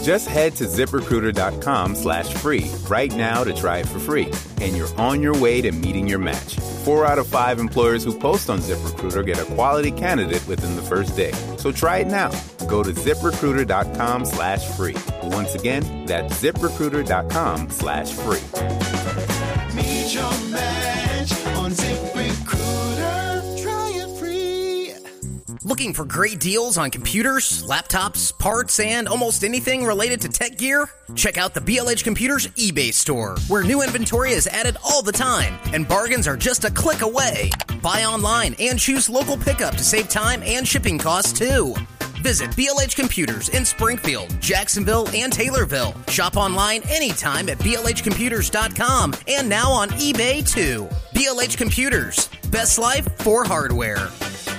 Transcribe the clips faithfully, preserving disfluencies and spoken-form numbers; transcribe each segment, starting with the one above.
Just head to ZipRecruiter.com slash free right now to try it for free. And you're on your way to meeting your match. Four out of five employers who post on ZipRecruiter get a quality candidate within the first day. So try it now. Go to ZipRecruiter.com slash free. Once again, that's ZipRecruiter.com slash free. Meet your match on ZipRecruiter. Try it free. Looking for great deals on computers, laptops, parts, and almost anything related to tech gear? Check out the B L H Computers eBay store, where new inventory is added all the time, and bargains are just a click away. Buy online and choose local pickup to save time and shipping costs, too. Visit B L H Computers in Springfield, Jacksonville, and Taylorville. Shop online anytime at B L H computers dot com and now on eBay, too. B L H Computers. Best life for hardware.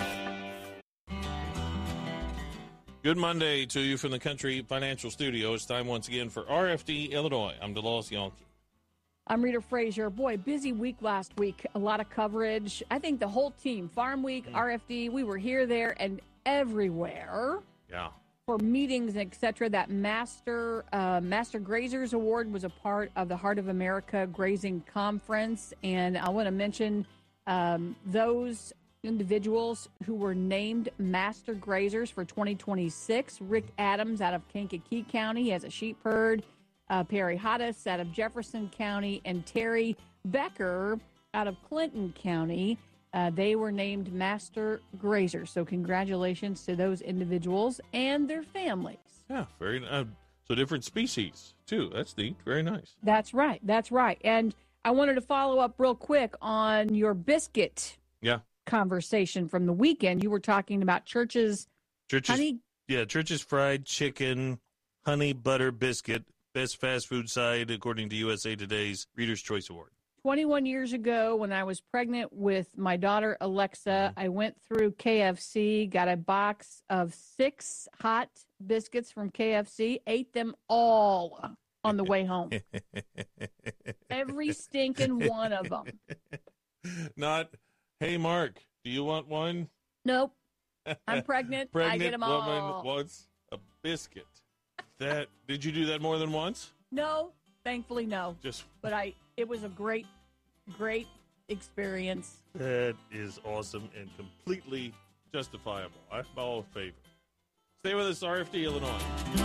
Good Monday to you from the Country Financial Studio. It's time once again for R F D Illinois. I'm DeLawes Yonke. I'm Rita Frazier. Boy, busy week last week. A lot of coverage. I think the whole team, Farm Week, mm. R F D, we were here, there, and everywhere. Yeah. For meetings, et cetera. That Master uh, Master Grazers Award was a part of the Heart of America Grazing Conference. And I want to mention um, those individuals who were named Master Grazers for twenty twenty-six. Rick Adams out of Kankakee County. He has a sheep herd. Uh, Perry Hoddes out of Jefferson County. And Terry Becker out of Clinton County. Uh, they were named Master Grazers. So congratulations to those individuals and their families. Yeah, very uh, so different species, too. That's neat. Very nice. That's right. That's right. And I wanted to follow up real quick on your biscuit yeah. conversation from the weekend. You were talking about Church's, Church's honey. Yeah, Church's fried chicken, honey butter biscuit, best fast food side, according to U S A Today's Reader's Choice Award. twenty-one years ago, when I was pregnant with my daughter, Alexa, I went through K F C, got a box of six hot biscuits from K F C, ate them all on the way home. Every stinking one of them. Not, hey, Mark, do you want one? Nope. I'm pregnant. Pregnant I get them woman all. wants a biscuit. That did you do that more than once? No, thankfully no. Just, but I. It was a great, great experience. That is awesome and completely justifiable. I'm all in favor. Stay with us, R F D Illinois.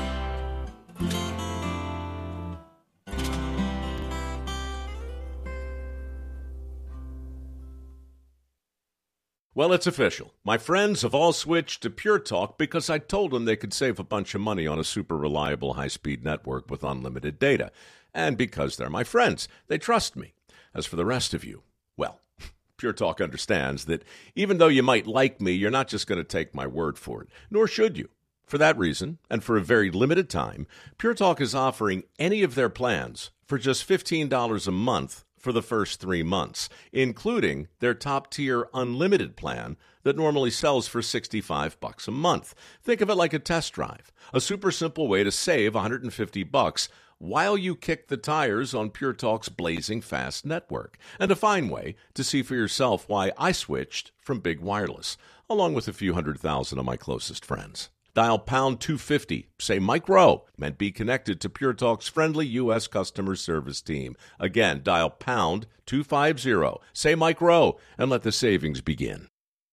Well, it's official. My friends have all switched to Pure Talk because I told them they could save a bunch of money on a super reliable high-speed network with unlimited data. And because they're my friends, they trust me. As for the rest of you, well, Pure Talk understands that even though you might like me, you're not just going to take my word for it, nor should you. For that reason, and for a very limited time, Pure Talk is offering any of their plans for just fifteen dollars a month for the first three months, including their top-tier unlimited plan that normally sells for sixty-five bucks a month. Think of it like a test drive, a super simple way to save one hundred fifty bucks while you kick the tires on Pure Talk's blazing fast network, and a fine way to see for yourself why I switched from Big Wireless, along with a few hundred thousand of my closest friends. Dial pound two fifty, say Mike Rowe, and be connected to Pure Talk's friendly U S customer service team. Again, dial pound two fifty, say Mike Rowe, and let the savings begin.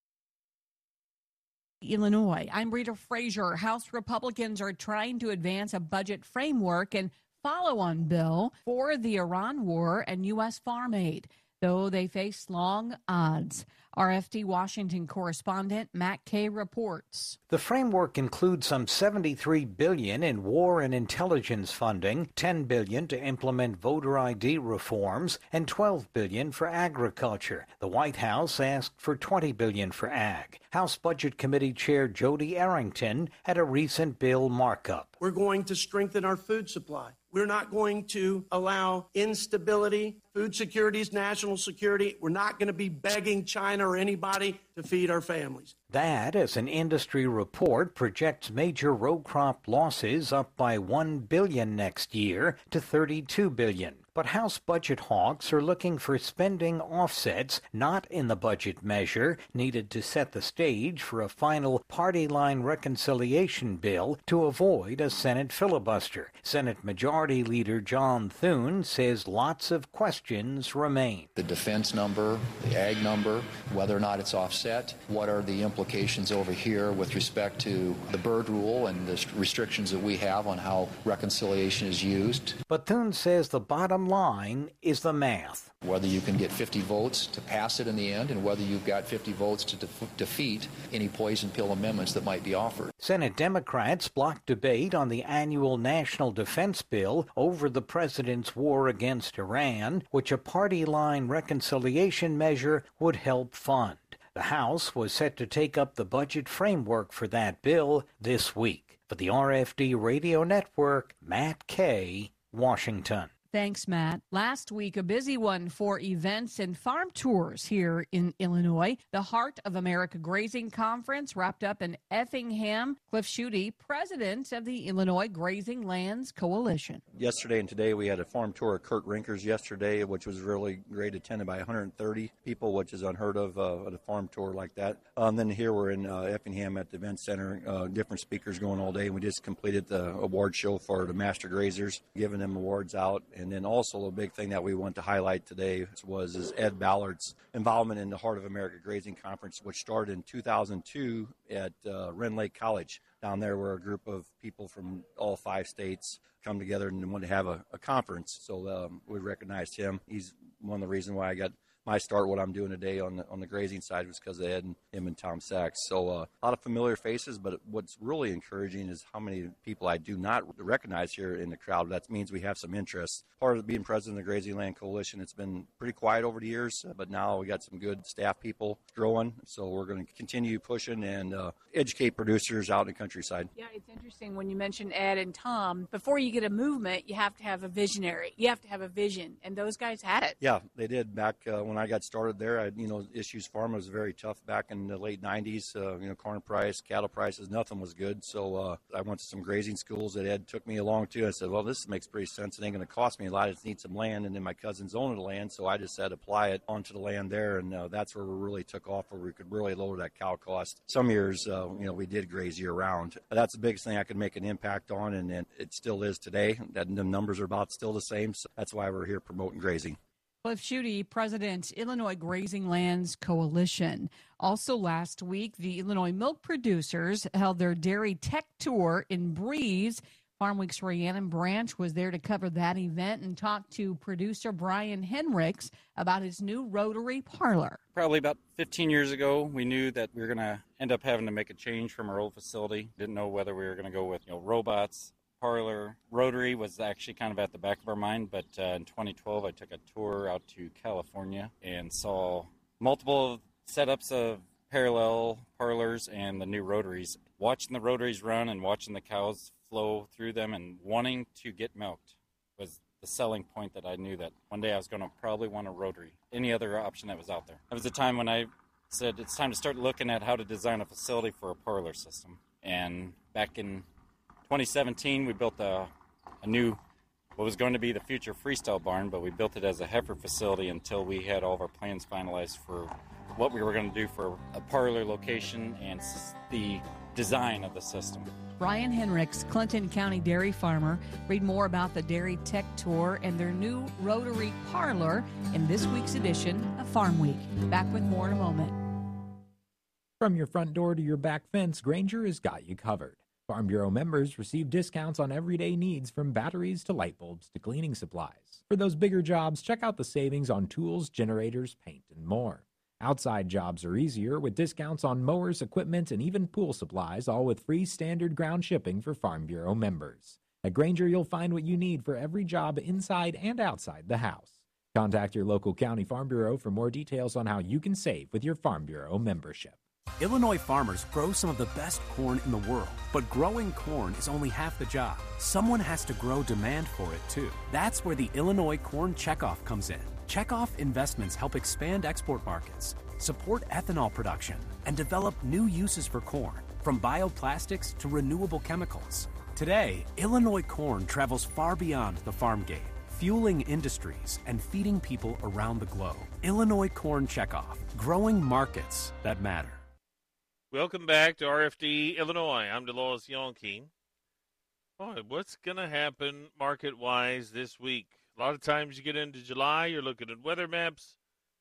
Illinois. I'm Rita Frazier. House Republicans are trying to advance a budget framework and follow-on bill for the Iran war and U S farm aid, though they face long odds. R F D Washington correspondent Matt Kay reports. The framework includes some seventy-three billion dollars in war and intelligence funding, ten billion dollars to implement voter I D reforms, and twelve billion dollars for agriculture. The White House asked for twenty billion dollars for ag. House Budget Committee Chair Jody Arrington had a recent bill markup. We're going to strengthen our food supply. We're not going to allow instability. Food security is national security. We're not going to be begging China or anybody to feed our families. That, as an industry report projects major row crop losses up by one billion dollars next year to thirty-two billion dollars. but House budget hawks are looking for spending offsets not in the budget measure needed to set the stage for a final party line reconciliation bill to avoid a Senate filibuster. Senate Majority Leader John Thune says lots of questions remain. The defense number, the ag number, whether or not it's offset, what are the implications over here with respect to the Byrd rule and the restrictions that we have on how reconciliation is used. But Thune says the bottom line is the math. Whether you can get fifty votes to pass it in the end and whether you've got fifty votes to def- defeat any poison pill amendments that might be offered. Senate Democrats blocked debate on the annual national defense bill over the president's war against Iran, which a party line reconciliation measure would help fund. The House was set to take up the budget framework for that bill this week. For the R F D Radio Network, Matt Kay, Washington. Thanks, Matt. Last week, a busy one for events and farm tours here in Illinois. The Heart of America Grazing Conference wrapped up in Effingham. Cliff Schutte, president of the Illinois Grazing Lands Coalition. Yesterday and today we had a farm tour of Kurt Rinker's yesterday, which was really great, attended by one hundred thirty people, which is unheard of uh, at a farm tour like that. Um, then here we're in uh, Effingham at the event center, uh, different speakers going all day. We just completed the award show for the master grazers, giving them awards out. And then also a big thing that we want to highlight today was is Ed Ballard's involvement in the Heart of America Grazing Conference, which started in two thousand two at uh, Wren Lake College. Down there where a group of people from all five states come together and want to have a, a conference. So um, we recognized him. He's one of the reasons why I got my start, what I'm doing today on the on the grazing side, was because of Ed and him and Tom Sachs. So uh, a lot of familiar faces, but what's really encouraging is how many people I do not recognize here in the crowd. That means we have some interest. Part of being president of the Grazing Land Coalition, it's been pretty quiet over the years, but now we got some good staff people growing. So we're going to continue pushing and uh, educate producers out in the countryside. Yeah, it's interesting when you mention Ed and Tom. Before you get a movement, you have to have a visionary. You have to have a vision, and those guys had it. Yeah, they did. Back uh, when I got started there, I, you know, issues farm was very tough back in the late nineties. Uh, you know, corn price, cattle prices, nothing was good. So uh, I went to some grazing schools that Ed took me along to. I said, well, this makes pretty sense. It ain't going to cost me a lot. I just need some land, and then my cousins own the land, so I just had to apply it onto the land there, and uh, that's where we really took off, where we could really lower that cow cost. Some years, uh, you know, we did graze year-round. But that's the biggest thing I could make an impact on, and, and it still is today. That the numbers are about still the same, so that's why we're here promoting grazing. Cliff Schutte, President, Illinois Grazing Lands Coalition. Also last week, the Illinois milk producers held their Dairy Tech Tour in Breeze. Farm Week's Rhiannon Branch was there to cover that event and talk to producer Brian Henricks about his new rotary parlor. Probably about fifteen years ago, we knew that we were going to end up having to make a change from our old facility. Didn't know whether we were going to go with, you know, robots, parlor. Rotary was actually kind of at the back of our mind, but uh, in twenty twelve, I took a tour out to California and saw multiple setups of parallel parlors and the new rotaries. Watching the rotaries run and watching the cows flow through them and wanting to get milked was the selling point that I knew that one day I was going to probably want a rotary. Any other option that was out there. It was a time when I said it's time to start looking at how to design a facility for a parlor system. And back in twenty seventeen, we built a, a new, what was going to be the future freestyle barn, but we built it as a heifer facility until we had all of our plans finalized for what we were going to do for a parlor location and the design of the system. Brian Henricks, Clinton County dairy farmer. Read more about the Dairy Tech Tour and their new rotary parlor in this week's edition of Farm Week. Back with more in a moment. From your front door to your back fence, Grainger has got you covered. Farm Bureau members receive discounts on everyday needs from batteries to light bulbs to cleaning supplies. For those bigger jobs, check out the savings on tools, generators, paint, and more. Outside jobs are easier with discounts on mowers, equipment, and even pool supplies, all with free standard ground shipping for Farm Bureau members. At Grainger, you'll find what you need for every job inside and outside the house. Contact your local county Farm Bureau for more details on how you can save with your Farm Bureau membership. Illinois farmers grow some of the best corn in the world, but growing corn is only half the job. Someone has to grow demand for it, too. That's where the Illinois Corn Checkoff comes in. Checkoff investments help expand export markets, support ethanol production, and develop new uses for corn, from bioplastics to renewable chemicals. Today, Illinois corn travels far beyond the farm gate. fueling industries and feeding people around the globe. Illinois Corn Checkoff, growing markets that matter. Welcome back to R F D Illinois. I'm DeLawes Yonke. Boy, what's going to happen market-wise this week? A lot of times you get into July, you're looking at weather maps,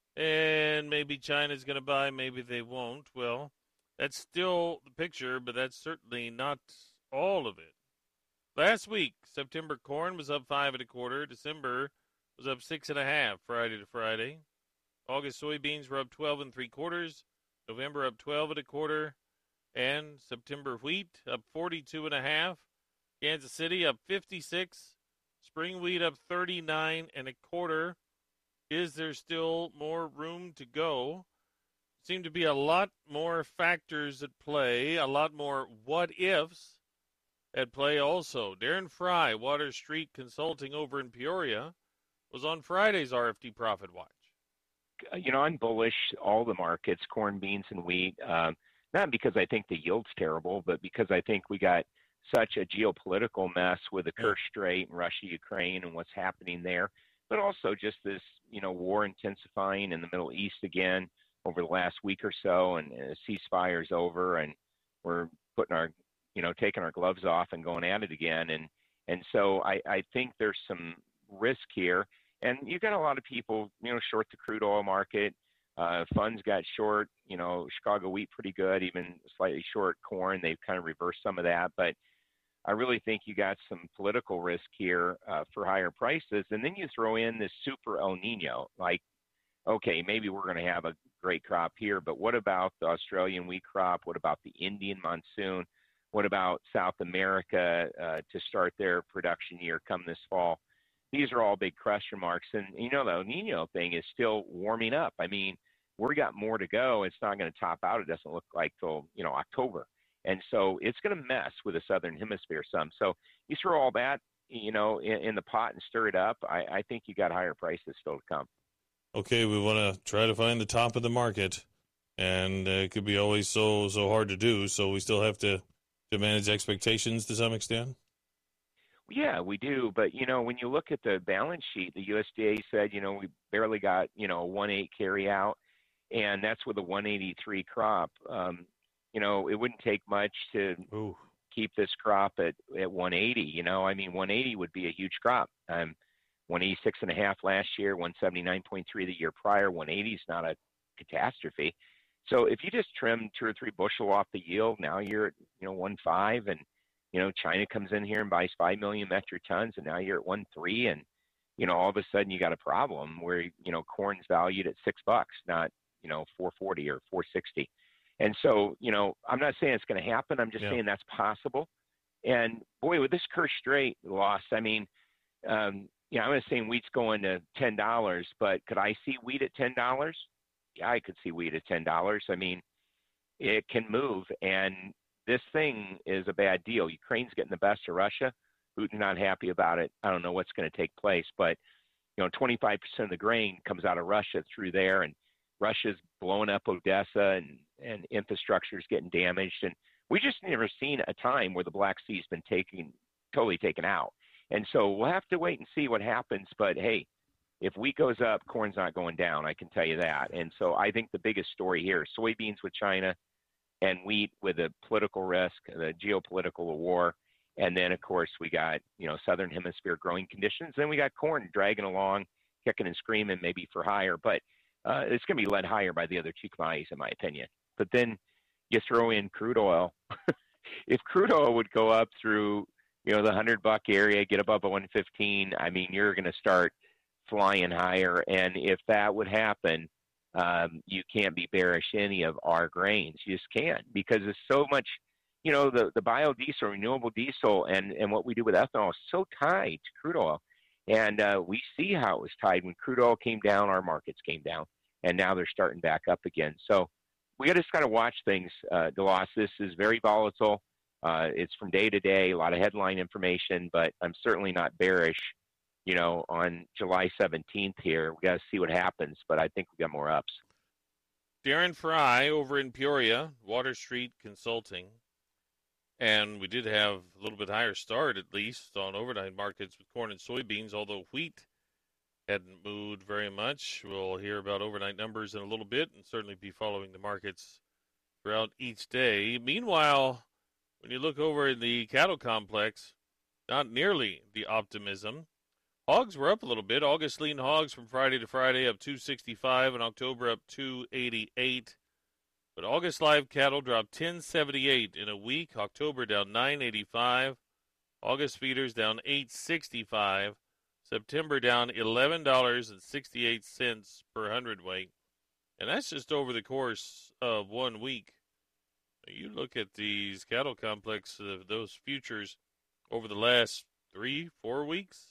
and maybe China's going to buy, maybe they won't. Well, that's still the picture, but that's certainly not all of it. Last week, September corn was up five and a quarter. December was up six and a half, Friday to Friday. August soybeans were up twelve and three quarters. November up twelve and a quarter, and September wheat up forty-two and a half. Kansas City up fifty-six. Spring wheat up thirty-nine and a quarter. Is there still more room to go? Seem to be a lot more factors at play, a lot more what ifs at play also. Darren Fry, Water Street Consulting over in Peoria, was on Friday's R F D Profit Watch. You know, I'm bullish all the markets, corn, beans, and wheat, um, not because I think the yield's terrible, but because I think we got such a geopolitical mess with the Kerch Strait and Russia, Ukraine, and what's happening there, but also just this, you know, war intensifying in the Middle East again over the last week or so, and uh, ceasefire's over, and we're putting our, you know, taking our gloves off and going at it again. And, and so I, I think there's some risk here. And you got a lot of people, you know, short the crude oil market. Uh, funds got short, you know, Chicago wheat pretty good, even slightly short corn. They've kind of reversed some of that. But I really think you got some political risk here uh, for higher prices. And then you throw in this super El Nino, like, okay, maybe we're going to have a great crop here, but what about the Australian wheat crop? What about the Indian monsoon? What about South America uh, to start their production year come this fall? These are all big question marks. And, you know, the El Nino thing is still warming up. I mean, we got more to go. It's not going to top out, it doesn't look like, till, you know, October. And so it's going to mess with the Southern Hemisphere some. So you throw all that, you know, in, in the pot and stir it up, I, I think you got higher prices still to come. Okay, we want to try to find the top of the market, and uh, it could be always so so hard to do, so we still have to, to manage expectations to some extent? Yeah, we do. But, you know, when you look at the balance sheet, the U S D A said, you know, we barely got, you know, a one eight carry out, and that's with a one eighty-three crop. Um, you know, it wouldn't take much to Ooh. keep this crop at, at one eighty. You know, I mean, one eighty would be a huge crop. Um, one eighty-six and a half last year, one seventy-nine point three the year prior. one eighty is not a catastrophe. So if you just trim two or three bushel off the yield, now you're at, you know, one five, and you know, China comes in here and buys five million metric tons, and now you're at one three, and, you know, all of a sudden you got a problem where, you know, corn's valued at six bucks, not, you know, four forty or four sixty. And so, you know, I'm not saying it's going to happen. I'm just yeah. saying that's possible. And boy, with this Kerch Strait loss, I mean, um, you know, I'm not saying wheat's going to ten dollars, but could I see wheat at ten dollars? Yeah, I could see wheat at ten dollars. I mean, it can move, and this thing is a bad deal. Ukraine's getting the best of Russia. Putin's not happy about it. I don't know what's going to take place, but, you know, twenty-five percent of the grain comes out of Russia through there, and Russia's blowing up Odessa, and, and infrastructure's getting damaged. And we just never seen a time where the Black Sea's been taken, totally taken out. And so we'll have to wait and see what happens. But, hey, if wheat goes up, corn's not going down, I can tell you that. And so I think the biggest story here, soybeans with China, and wheat with the political risk, the geopolitical war. And then, of course, we got, you know, Southern Hemisphere growing conditions. Then we got corn dragging along, kicking and screaming maybe for higher. But uh, it's going to be led higher by the other two commodities, in my opinion. But then you throw in crude oil. If crude oil would go up through, you know, the one hundred buck area, get above a one fifteen, I mean, you're going to start flying higher. And if that would happen, Um, you can't be bearish any of our grains. You just can't, because there's so much, you know, the, the biodiesel, renewable diesel, and, and what we do with ethanol is so tied to crude oil. And uh, we see how it was tied. When crude oil came down, our markets came down, and now they're starting back up again. So we got to just kind of watch things, uh, DeLawes. This is very volatile. Uh, it's from day to day, a lot of headline information, but I'm certainly not bearish, you know, on July seventeenth here. We got to see what happens, but I think we got more ups. Darren Fry over in Peoria, Water Street Consulting. And we did have a little bit higher start, at least, on overnight markets with corn and soybeans, although wheat hadn't moved very much. We'll hear about overnight numbers in a little bit and certainly be following the markets throughout each day. Meanwhile, when you look over in the cattle complex, not nearly the optimism. Hogs were up a little bit. August lean hogs from Friday to Friday up two sixty-five, and October up two eighty-eight. But August live cattle dropped ten seventy-eight in a week. October down nine eighty-five. August feeders down eight sixty-five. September down eleven dollars and sixty-eight cents per hundredweight. And that's just over the course of one week. You look at these cattle complex, uh, those futures over the last three, four weeks.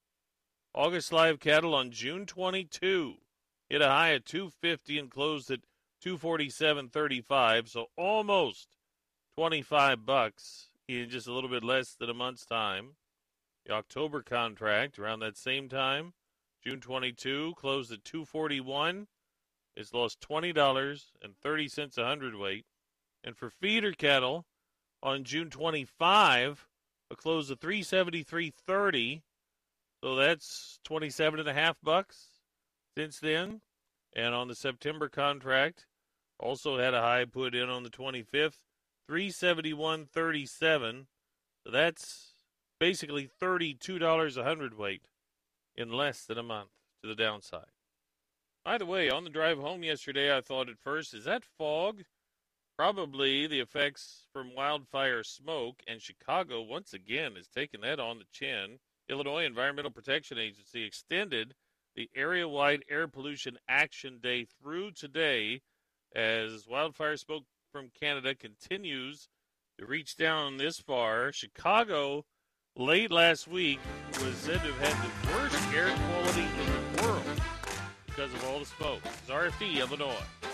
August live cattle on June twenty-second hit a high at two fifty and closed at two forty-seven thirty-five, so almost twenty-five bucks in just a little bit less than a month's time. The October contract around that same time, June twenty-second, closed at two forty-one. It's lost twenty dollars and thirty cents a hundredweight. And for feeder cattle on June twenty-fifth, a close of three seventy-three thirty. So that's twenty-seven and a half bucks since then. And on the September contract, also had a high put in on the twenty-fifth, three seventy-one thirty-seven. So that's basically thirty-two dollars a hundredweight in less than a month to the downside. By the way, on the drive home yesterday, I thought at first, is that fog? Probably the effects from wildfire smoke, and Chicago once again has taken that on the chin. Illinois Environmental Protection Agency extended the area-wide air pollution action day through today as wildfire smoke from Canada continues to reach down this far. Chicago, late last week, was said to have had the worst air quality in the world because of all the smoke. It's R F D, Illinois.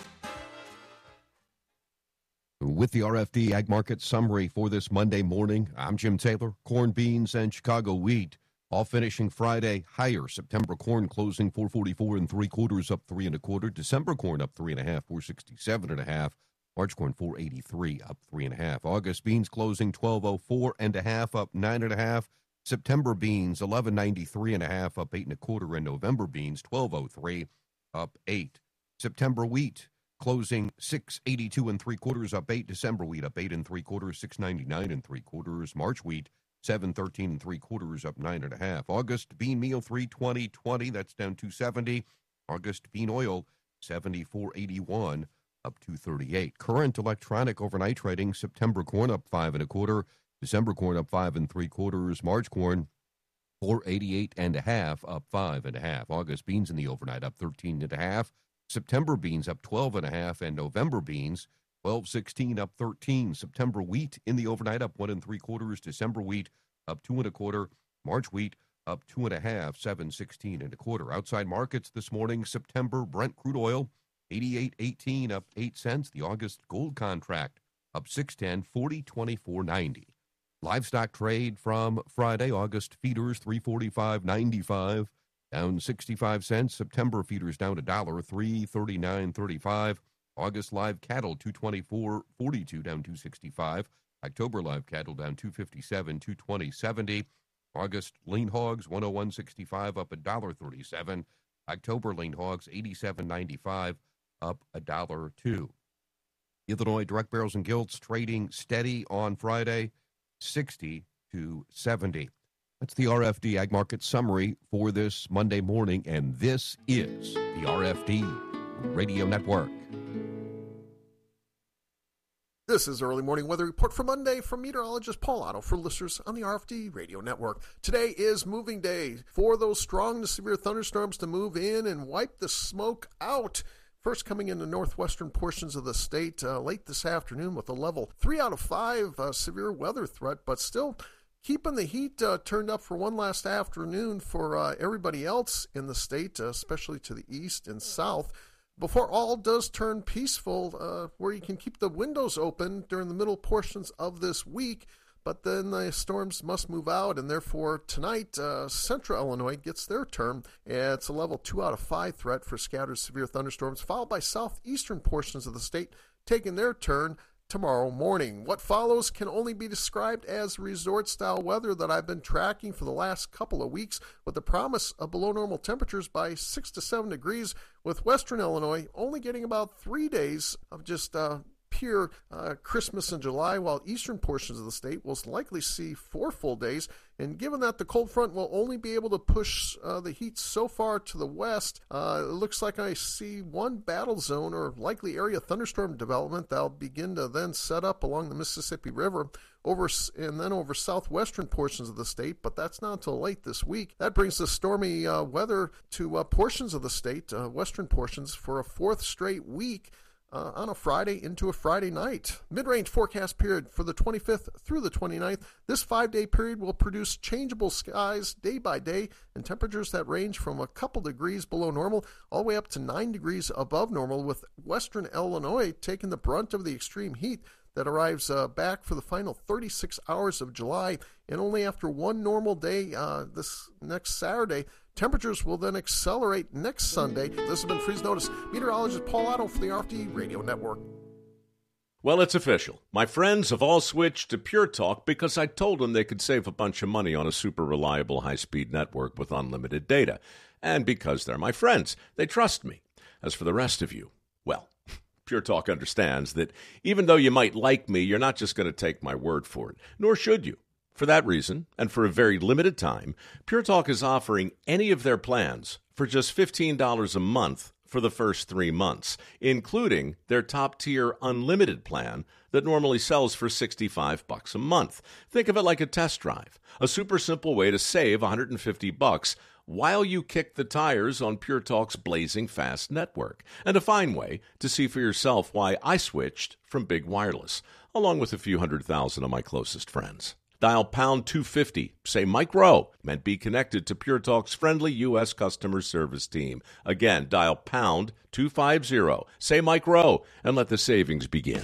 With the R F D Ag Market Summary for this Monday morning, I'm Jim Taylor. Corn, beans, and Chicago wheat all finishing Friday higher. September corn closing four forty-four and three quarters, up three and a quarter. December corn up three and a half, four sixty-seven and a half. March corn four eighty-three, up three and a half. August beans closing twelve oh four and a half, up nine and a half. September beans eleven ninety-three and a half, up eight and a quarter. And November beans twelve oh three, up eight. September wheat closing six eighty-two and three quarters, up eight. December wheat up eight and three quarters, six ninety-nine and three quarters. March wheat seven thirteen and three quarters, up nine and a half. August bean meal three twenty twenty, that's down two seventy. August bean oil seventy-four eighty-one, up two thirty-eight. Current electronic overnight trading: September corn up five and a quarter, December corn up five and three quarters, March corn four eighty-eight and a half, up five and a half. August beans in the overnight up thirteen and a half. September beans up twelve and a half, and November beans twelve sixteen, up thirteen. September wheat in the overnight up one and three quarters. December wheat up two and a quarter. March wheat up two and a half, seven sixteen and a quarter. Outside markets this morning: September Brent crude oil eighty-eight eighteen, up eight cents. The August gold contract up six ten, forty twenty-four ninety. Livestock trade from Friday: August feeders three forty-five ninety-five, down sixty-five cents. September feeders down a dollar, three thirty-nine thirty-five. August live cattle two twenty-four forty-two, down two sixty-five. October live cattle down two fifty-seven, two twenty seventy. August lean hogs one oh one sixty-five, up a dollar thirty-seven. October lean hogs eighty-seven ninety-five, up a dollar two. Illinois direct barrels and gilts trading steady on Friday, sixty to seventy. That's the R F D Ag Market Summary for this Monday morning, and this is the R F D Radio Network. This is Early Morning Weather Report for Monday from meteorologist Paul Otto for listeners on the R F D Radio Network. Today is moving day for those strong to severe thunderstorms to move in and wipe the smoke out. First coming in the northwestern portions of the state uh, late this afternoon with a level three out of five uh, severe weather threat, but still keeping the heat uh, turned up for one last afternoon for uh, everybody else in the state, uh, especially to the east and south, before all does turn peaceful, uh, where you can keep the windows open during the middle portions of this week. But then the storms must move out, and therefore tonight, uh, central Illinois gets their turn. It's a level two out of five threat for scattered severe thunderstorms, followed by southeastern portions of the state taking their turn. tomorrow morning. What follows can only be described as resort-style weather that I've been tracking for the last couple of weeks, with the promise of below normal temperatures by six to seven degrees, with western Illinois only getting about three days of just uh, pure uh, Christmas in July, while eastern portions of the state will likely see four full days. And given that the cold front will only be able to push uh, the heat so far to the west, uh, it looks like I see one battle zone or likely area thunderstorm development that'll begin to then set up along the Mississippi River over and then over southwestern portions of the state, but that's not until late this week. That brings the stormy uh, weather to uh, portions of the state, uh, western portions, for a fourth straight week. Uh, on a Friday into a Friday night. Mid-range forecast period for the twenty-fifth through the twenty-ninth. This five-day period will produce changeable skies day by day and temperatures that range from a couple degrees below normal all the way up to nine degrees above normal, with western Illinois taking the brunt of the extreme heat that arrives uh, back for the final thirty-six hours of July. And only after one normal day uh, this next Saturday, temperatures will then accelerate next Sunday. This has been Freeze Notice. Meteorologist Paul Otto for the R F D Radio Network. Well, it's official. My friends have all switched to Pure Talk because I told them they could save a bunch of money on a super reliable high-speed network with unlimited data. And because they're my friends, they trust me. As for the rest of you, well, Pure Talk understands that even though you might like me, you're not just going to take my word for it, nor should you. For that reason, and for a very limited time, Pure Talk is offering any of their plans for just fifteen dollars a month for the first three months, including their top-tier unlimited plan that normally sells for sixty-five bucks a month. Think of it like a test drive, a super simple way to save one hundred fifty bucks while you kick the tires on Pure Talk's blazing fast network, and a fine way to see for yourself why I switched from Big Wireless, along with a few hundred thousand of my closest friends. Dial pound two fifty, say Mike Rowe, and be connected to Pure Talk's friendly U S customer service team. Again, dial pound two fifty, say Mike Rowe, and let the savings begin.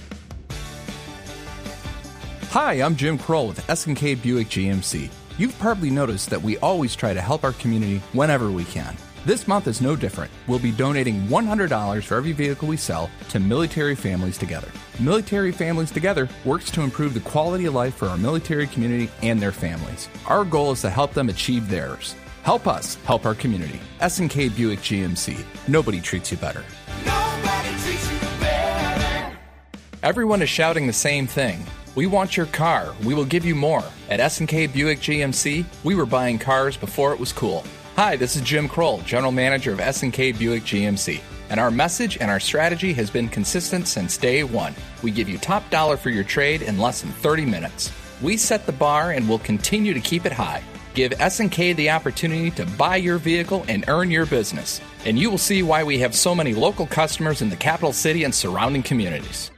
Hi, I'm Jim Kroll with S and K Buick G M C. You've probably noticed that we always try to help our community whenever we can. This month is no different. We'll be donating one hundred dollars for every vehicle we sell to Military Families Together. Military Families Together works to improve the quality of life for our military community and their families. Our goal is to help them achieve theirs. Help us help our community. S and K Buick G M C. Nobody treats you better. Nobody treats you better. Everyone is shouting the same thing. We want your car. We will give you more. At S and K Buick G M C, we were buying cars before it was cool. Hi, this is Jim Kroll, General Manager of S and K Buick G M C. And our message and our strategy has been consistent since day one. We give you top dollar for your trade in less than thirty minutes. We set the bar and will continue to keep it high. Give S and K the opportunity to buy your vehicle and earn your business. And you will see why we have so many local customers in the capital city and surrounding communities.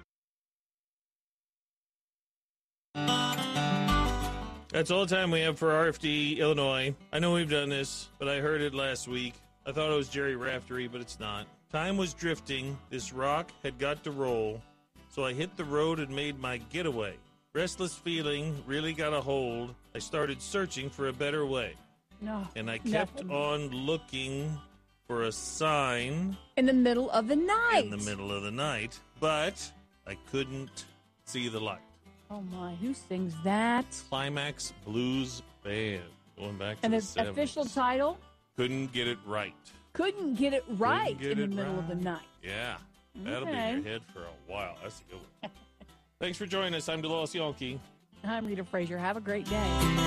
That's all the time we have for R F D Illinois. I know we've done this, but I heard it last week. I thought it was Jerry Raftery, but it's not. Time was drifting. This rock had got to roll. So I hit the road and made my getaway. Restless feeling really got a hold. I started searching for a better way. No. And I kept nothing. on looking for a sign. In the middle of the night. In the middle of the night. But I couldn't see the light. Oh my, who sings that? Climax Blues Band. Going back to An the o- seventies. official title? Couldn't get it right. Couldn't get it right get in the it middle of the right. night. Yeah. That'll be in Okay. your head for a while. That's a good one. Thanks for joining us. I'm DeLois Yonke. I'm Rita Frazier. Have a great day.